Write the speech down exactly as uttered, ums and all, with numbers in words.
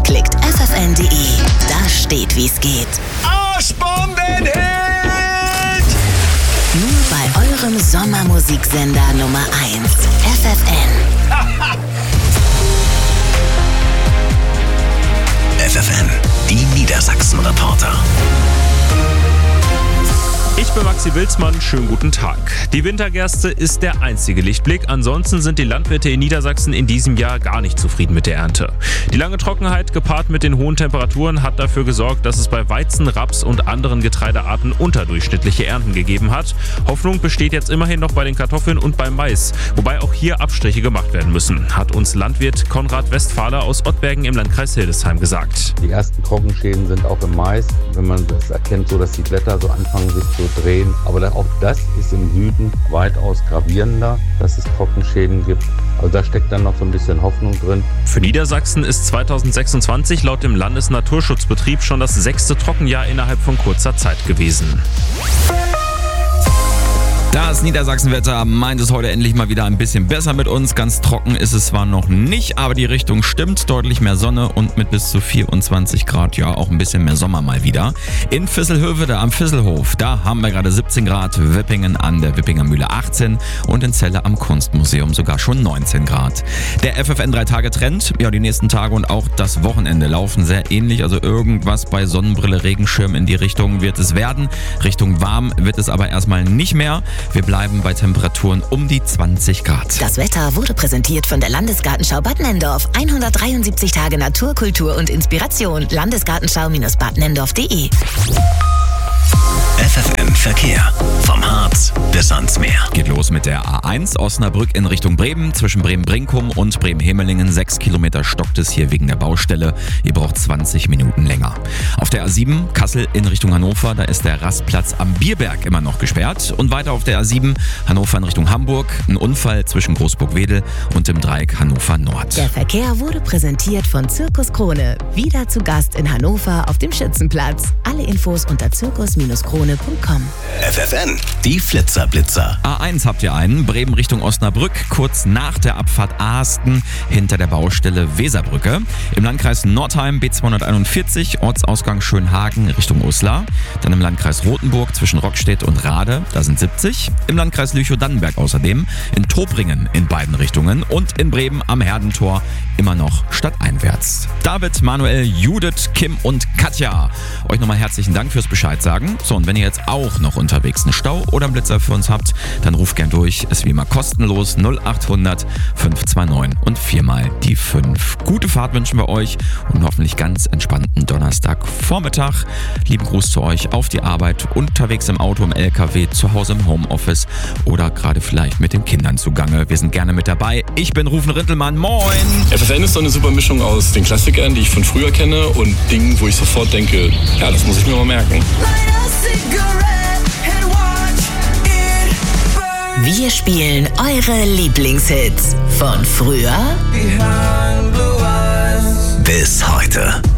Klickt f f n punkt d e. Da steht, wie's geht. Arschbombenhit! Nur bei eurem Sommermusiksender Nummer eins. F F N. F F N, die Niedersachsen-Reporter. Ich bin Maxi Wilsmann, schönen guten Tag. Die Wintergerste ist der einzige Lichtblick. Ansonsten sind die Landwirte in Niedersachsen in diesem Jahr gar nicht zufrieden mit der Ernte. Die lange Trockenheit gepaart mit den hohen Temperaturen hat dafür gesorgt, dass es bei Weizen, Raps und anderen Getreidearten unterdurchschnittliche Ernten gegeben hat. Hoffnung besteht jetzt immerhin noch bei den Kartoffeln und beim Mais, wobei auch hier Abstriche gemacht werden müssen, hat uns Landwirt Konrad Westphaler aus Ottbergen im Landkreis Hildesheim gesagt. Die ersten Trockenschäden sind auch im Mais, wenn man das erkennt, so dass die Blätter so anfangen sich zu drehen. Aber auch das ist im Süden weitaus gravierender, dass es Trockenschäden gibt. Also da steckt dann noch so ein bisschen Hoffnung drin. Für Niedersachsen ist zweitausendsechsundzwanzig laut dem Landesnaturschutzbetrieb schon das sechste Trockenjahr innerhalb von kurzer Zeit gewesen. Das Niedersachsenwetter meint es heute endlich mal wieder ein bisschen besser mit uns. Ganz trocken ist es zwar noch nicht, aber die Richtung stimmt. Deutlich mehr Sonne und mit bis zu vierundzwanzig Grad, ja auch ein bisschen mehr Sommer mal wieder. In Visselhövede am Visselhof, da haben wir gerade siebzehn Grad, Wippingen an der Wippinger Mühle achtzehn und in Celle am Kunstmuseum sogar schon neunzehn Grad. Der F F N drei Tage Trend, ja die nächsten Tage und auch das Wochenende laufen sehr ähnlich. Also irgendwas bei Sonnenbrille, Regenschirm in die Richtung wird es werden. Richtung warm wird es aber erstmal nicht mehr. Wir bleiben bei Temperaturen um die zwanzig Grad. Das Wetter wurde präsentiert von der Landesgartenschau Bad Nenndorf. hundertdreiundsiebzig Tage Natur, Kultur und Inspiration. Landesgartenschau-bad nenndorf punkt de. F F N Verkehr. Vom Harz bis ans Meer. Geht los mit der A eins Osnabrück in Richtung Bremen. Zwischen Bremen-Brinkum und Bremen-Hemelingen. Sechs Kilometer stockt es hier wegen der Baustelle. Ihr braucht zwanzig Minuten länger. Auf der A sieben Kassel in Richtung Hannover. Da ist der Rastplatz am Bierberg immer noch gesperrt. Und weiter auf der A sieben Hannover in Richtung Hamburg. Ein Unfall zwischen Großburg-Wedel und dem Dreieck Hannover Nord. Der Verkehr wurde präsentiert von Zirkus Krone. Wieder zu Gast in Hannover auf dem Schützenplatz. Alle Infos unter zirkus krone punkt com. F F N, die Flitzerblitzer. A eins habt ihr einen, Bremen Richtung Osnabrück, kurz nach der Abfahrt Aasten, hinter der Baustelle Weserbrücke. Im Landkreis Nordheim B zweihunderteinundvierzig, Ortsausgang Schönhagen Richtung Uslar. Dann im Landkreis Rothenburg zwischen Rockstedt und Rade, da sind siebzig. Im Landkreis Lüchow-Dannenberg außerdem, in Tobringen in beiden Richtungen und in Bremen am Herdentor immer noch stadteinwärts. David, Manuel, Judith, Kim und Katja, euch nochmal herzlichen Dank fürs Bescheid sagen. So, und wenn ihr jetzt auch noch unterwegs einen Stau oder einen Blitzer für uns habt, dann ruft gern durch. Ist wie immer kostenlos null acht hundert fünf zwei neun und viermal die fünf. Gute Fahrt wünschen wir euch und einen hoffentlich ganz entspannten Donnerstagvormittag. Lieben Gruß zu euch auf die Arbeit, unterwegs im Auto, im L K W, zu Hause im Homeoffice oder gerade vielleicht mit den Kindern zugange. Wir sind gerne mit dabei. Ich bin Rufen Rintelmann. Moin! F F N ist so eine super Mischung aus den Klassikern, die ich von früher kenne, und Dingen, wo ich sofort denke, ja, das muss ich mir mal merken. Wir spielen eure Lieblingshits von früher Bis heute.